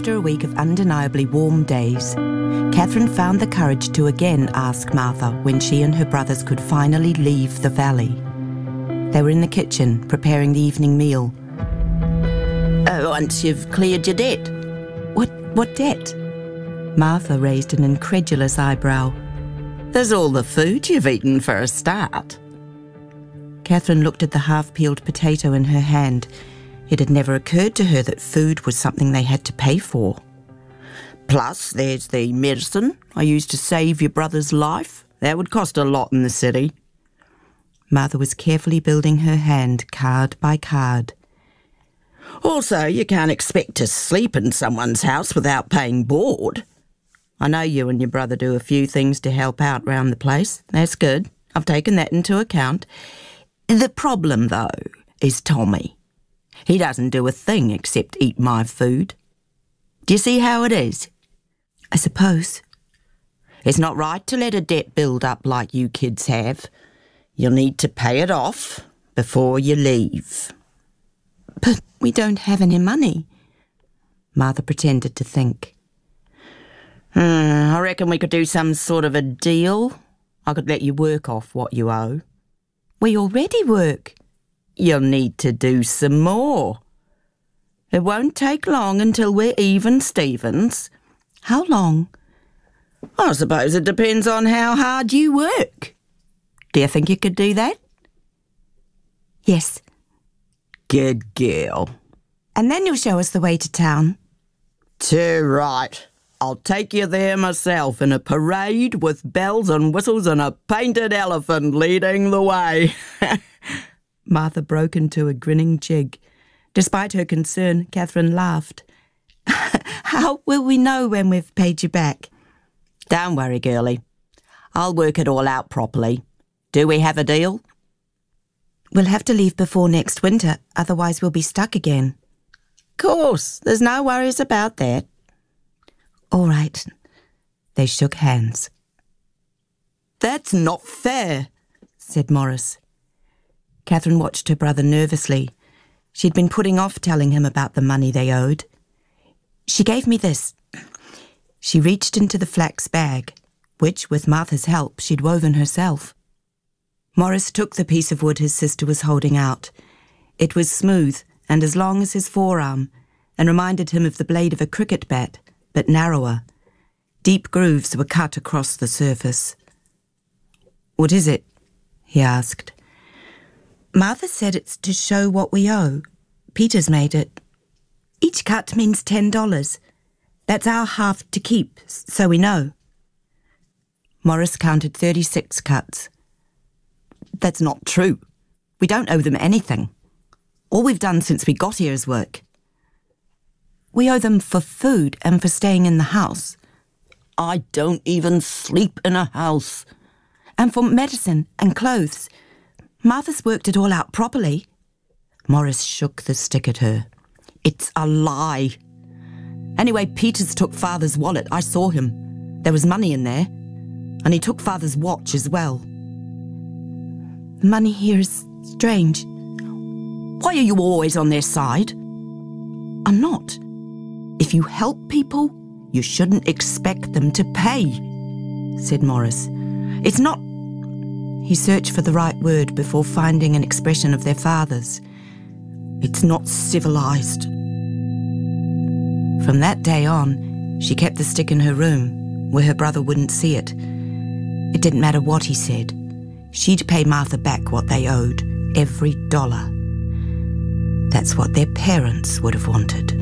After a week of undeniably warm days, Catherine found the courage to again ask Martha when she and her brothers could finally leave the valley. They were in the kitchen, preparing the evening meal. Once you've cleared your debt. What debt? Martha raised an incredulous eyebrow. There's all the food you've eaten for a start. Catherine looked at the half-peeled potato in her hand. It had never occurred to her that food was something they had to pay for. Plus, there's the medicine I used to save your brother's life. That would cost a lot in the city. Martha was carefully building her hand card by card. Also, you can't expect to sleep in someone's house without paying board. I know you and your brother do a few things to help out round the place. That's good. I've taken that into account. The problem, though, is Tommy. He doesn't do a thing except eat my food. Do you see how it is? I suppose. It's not right to let a debt build up like you kids have. You'll need to pay it off before you leave. But we don't have any money. Martha pretended to think. I reckon we could do some sort of a deal. I could let you work off what you owe. We already work. You'll need to do some more. It won't take long until we're even Stevens. How long? I suppose it depends on how hard you work. Do you think you could do that? Yes. Good girl. And then you'll show us the way to town. Too right. I'll take you there myself in a parade with bells and whistles and a painted elephant leading the way. Martha broke into a grinning jig. Despite her concern, Catherine laughed. How will we know when we've paid you back? Don't worry, girlie. I'll work it all out properly. Do we have a deal? We'll have to leave before next winter, otherwise we'll be stuck again. Course, there's no worries about that. All right. They shook hands. That's not fair, said Morris. Catherine watched her brother nervously. She'd been putting off telling him about the money they owed. She gave me this. She reached into the flax bag, which, with Martha's help, she'd woven herself. Morris took the piece of wood his sister was holding out. It was smooth and as long as his forearm, and reminded him of the blade of a cricket bat, but narrower. Deep grooves were cut across the surface. "What is it?" he asked. "Martha said it's to show what we owe. Peter's made it. Each cut means $10. That's our half to keep, so we know." Morris counted 36 cuts. "That's not true. We don't owe them anything. All we've done since we got here is work." "We owe them for food and for staying in the house." "I don't even sleep in a house." "And for medicine and clothes. Martha's worked it all out properly." Morris shook the stick at her. "It's a lie. Anyway, Peters took Father's wallet. I saw him. There was money in there. And he took Father's watch as well." "The money here is strange." "Why are you always on their side?" "I'm not. If you help people, you shouldn't expect them to pay," said Morris. "It's not..." He searched for the right word before finding an expression of their father's. "It's not civilised." From that day on, she kept the stick in her room, where her brother wouldn't see it. It didn't matter what he said. She'd pay Martha back what they owed, every dollar. That's what their parents would have wanted.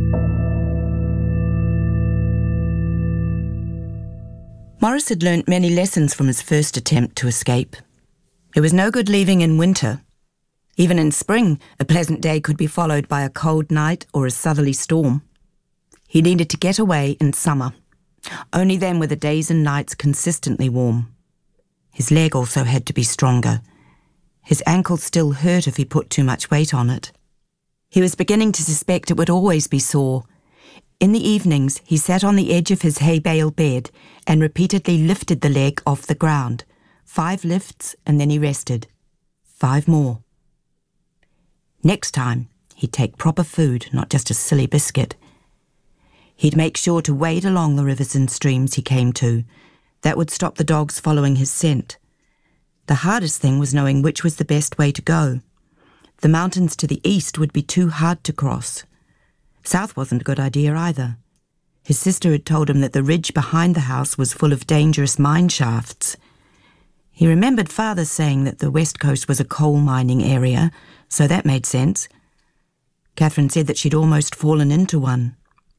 Morris had learnt many lessons from his first attempt to escape. It was no good leaving in winter. Even in spring, a pleasant day could be followed by a cold night or a southerly storm. He needed to get away in summer. Only then were the days and nights consistently warm. His leg also had to be stronger. His ankle still hurt if he put too much weight on it. He was beginning to suspect it would always be sore. In the evenings, he sat on the edge of his hay bale bed and repeatedly lifted the leg off the ground. 5 lifts, and then he rested. 5 more. Next time, he'd take proper food, not just a silly biscuit. He'd make sure to wade along the rivers and streams he came to. That would stop the dogs following his scent. The hardest thing was knowing which was the best way to go. The mountains to the east would be too hard to cross. South wasn't a good idea either. His sister had told him that the ridge behind the house was full of dangerous mine shafts. He remembered Father saying that the west coast was a coal mining area, so that made sense. Catherine said that she'd almost fallen into one.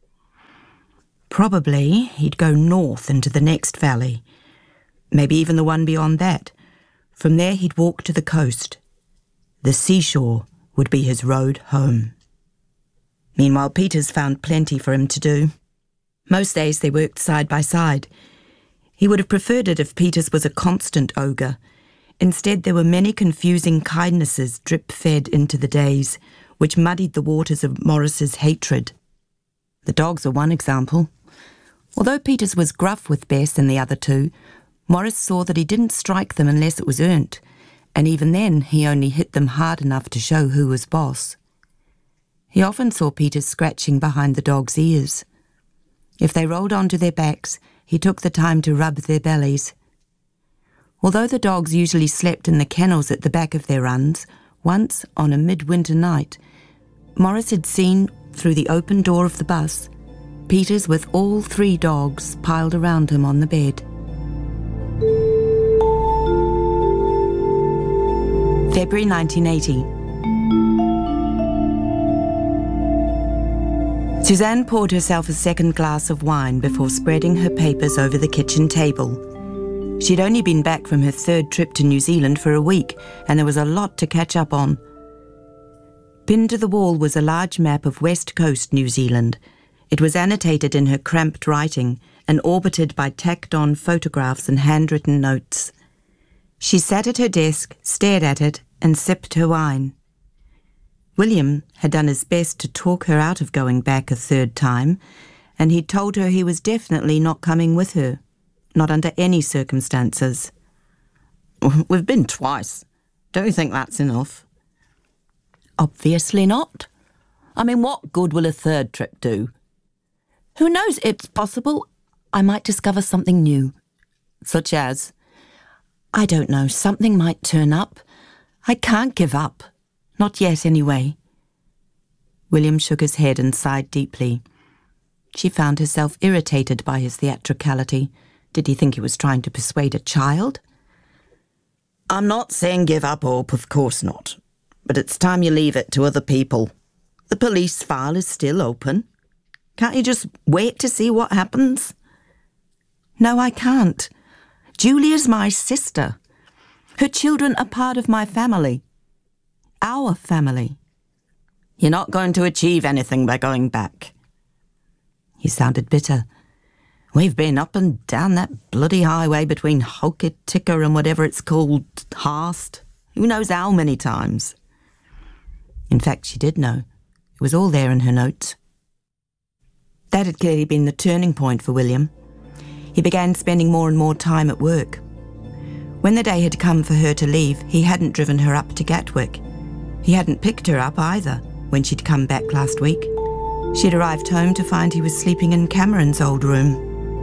Probably he'd go north into the next valley, maybe even the one beyond that. From there he'd walk to the coast. The seashore would be his road home. Meanwhile, Peters found plenty for him to do. Most days they worked side by side. He would have preferred it if Peters was a constant ogre. Instead, there were many confusing kindnesses drip-fed into the days, which muddied the waters of Morris's hatred. The dogs are one example. Although Peters was gruff with Bess and the other two, Morris saw that he didn't strike them unless it was earned, and even then he only hit them hard enough to show who was boss. He often saw Peters scratching behind the dogs' ears. If they rolled onto their backs, he took the time to rub their bellies. Although the dogs usually slept in the kennels at the back of their runs, once, on a midwinter night, Morris had seen, through the open door of the bus, Peters with all 3 dogs piled around him on the bed. February 1980. Suzanne poured herself a second glass of wine before spreading her papers over the kitchen table. She'd only been back from her 3rd trip to New Zealand for a week, and there was a lot to catch up on. Pinned to the wall was a large map of West Coast New Zealand. It was annotated in her cramped writing and orbited by tacked-on photographs and handwritten notes. She sat at her desk, stared at it, and sipped her wine. William had done his best to talk her out of going back a 3rd time, and he'd told her he was definitely not coming with her, not under any circumstances. We've been twice. Don't you think that's enough? Obviously not. I mean, what good will a 3rd trip do? Who knows, it's possible I might discover something new. Such as? I don't know, something might turn up. I can't give up. Not yet, anyway. William shook his head and sighed deeply. She found herself irritated by his theatricality. Did he think he was trying to persuade a child? I'm not saying give up hope, of course not. But it's time you leave it to other people. The police file is still open. Can't you just wait to see what happens? No, I can't. Julia's my sister. Her children are part of my family. Our family. You're not going to achieve anything by going back. He sounded bitter. We've been up and down that bloody highway between Hokitika and whatever it's called, Haast. Who knows how many times? In fact, she did know. It was all there in her notes. That had clearly been the turning point for William. He began spending more and more time at work. When the day had come for her to leave, he hadn't driven her up to Gatwick. He hadn't picked her up either when she'd come back last week. She'd arrived home to find he was sleeping in Cameron's old room.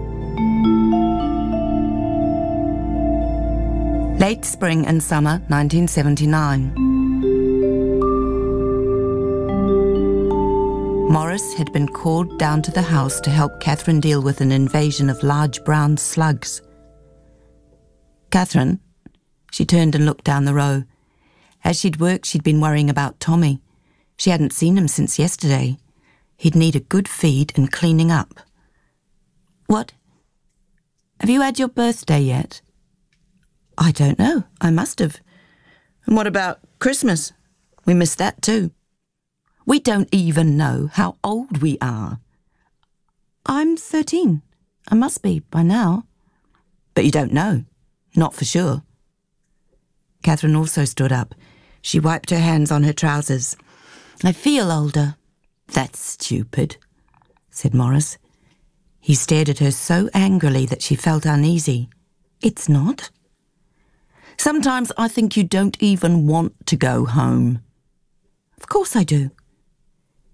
Late spring and summer 1979. Morris had been called down to the house to help Catherine deal with an invasion of large brown slugs. Catherine, she turned and looked down the row. As she'd worked, she'd been worrying about Tommy. She hadn't seen him since yesterday. He'd need a good feed and cleaning up. What? Have you had your birthday yet? I don't know. I must have. And what about Christmas? We missed that too. We don't even know how old we are. I'm 13. I must be by now. But you don't know. Not for sure. Catherine also stood up. She wiped her hands on her trousers. I feel older. That's stupid, said Morris. He stared at her so angrily that she felt uneasy. It's not. Sometimes I think you don't even want to go home. Of course I do.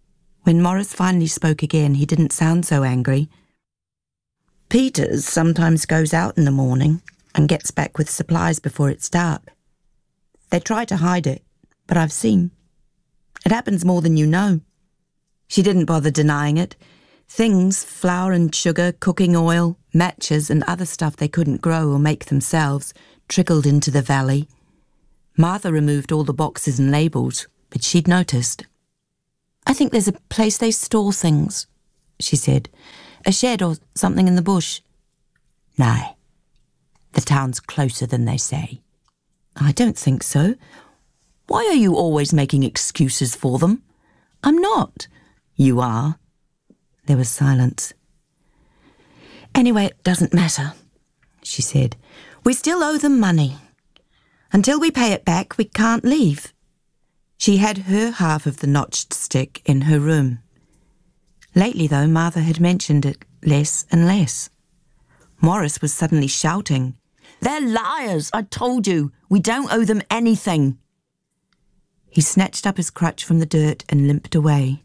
When Morris finally spoke again, he didn't sound so angry. Peters sometimes goes out in the morning and gets back with supplies before it's dark. They try to hide it, but I've seen. It happens more than you know. She didn't bother denying it. Things, flour and sugar, cooking oil, matches and other stuff they couldn't grow or make themselves, trickled into the valley. Martha removed all the boxes and labels, but she'd noticed. "I think there's a place they store things," she said. "A shed or something in the bush." "No. The town's closer than they say." "I don't think so." "Why are you always making excuses for them?" "I'm not." "You are." There was silence. "Anyway, it doesn't matter," she said. "We still owe them money. Until we pay it back, we can't leave." She had her half of the notched stick in her room. Lately, though, Martha had mentioned it less and less. Morris was suddenly shouting, "They're liars! I told you! We don't owe them anything!" He snatched up his crutch from the dirt and limped away.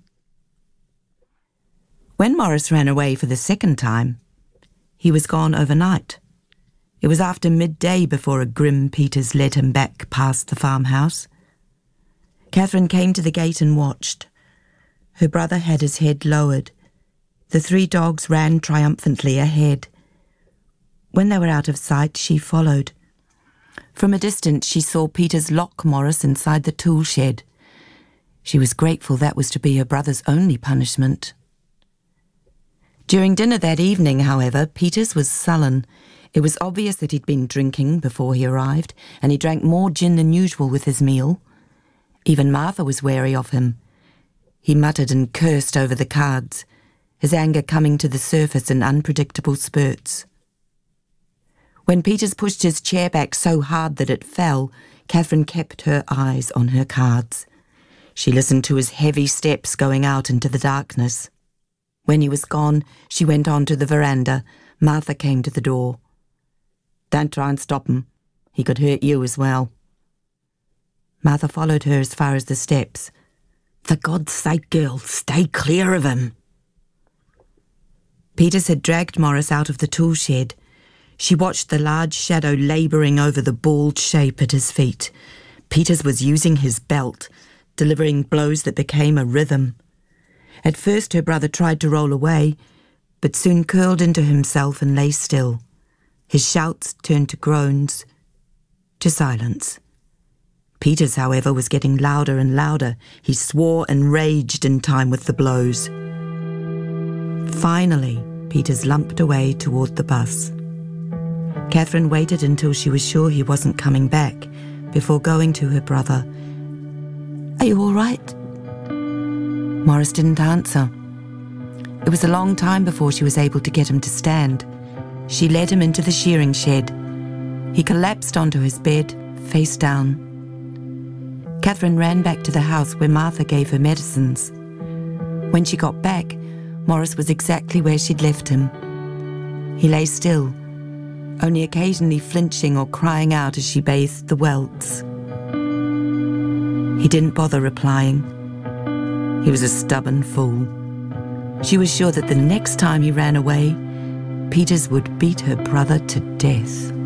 When Morris ran away for the second time, he was gone overnight. It was after midday before a grim Peters led him back past the farmhouse. Catherine came to the gate and watched. Her brother had his head lowered. The 3 dogs ran triumphantly ahead. When they were out of sight, she followed. From a distance, she saw Peters lock Morris inside the tool shed. She was grateful that was to be her brother's only punishment. During dinner that evening, however, Peters was sullen. It was obvious that he'd been drinking before he arrived, and he drank more gin than usual with his meal. Even Martha was wary of him. He muttered and cursed over the cards, his anger coming to the surface in unpredictable spurts. When Peters pushed his chair back so hard that it fell, Catherine kept her eyes on her cards. She listened to his heavy steps going out into the darkness. When he was gone, she went on to the veranda. Martha came to the door. "Don't try and stop him. He could hurt you as well." Martha followed her as far as the steps. "For God's sake, girl, stay clear of him." Peters had dragged Morris out of the tool shed. She watched the large shadow labouring over the bald shape at his feet. Peters was using his belt, delivering blows that became a rhythm. At first her brother tried to roll away, but soon curled into himself and lay still. His shouts turned to groans, to silence. Peters, however, was getting louder and louder. He swore and raged in time with the blows. Finally, Peters lumped away toward the bus. Catherine waited until she was sure he wasn't coming back before going to her brother. "Are you all right?" Morris didn't answer. It was a long time before she was able to get him to stand. She led him into the shearing shed. He collapsed onto his bed, face down. Catherine ran back to the house where Martha gave her medicines. When she got back, Morris was exactly where she'd left him. He lay still, only occasionally flinching or crying out as she bathed the welts. He didn't bother replying. He was a stubborn fool. She was sure that the next time he ran away, Peters would beat her brother to death.